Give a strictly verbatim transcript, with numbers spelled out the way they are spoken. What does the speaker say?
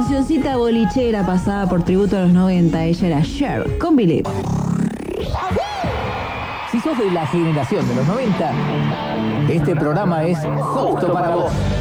cancioncita bolichera pasada por tributo a los noventa. Ella era Cher, con Believe. Si sos de la generación de los noventa, este programa es justo para vos.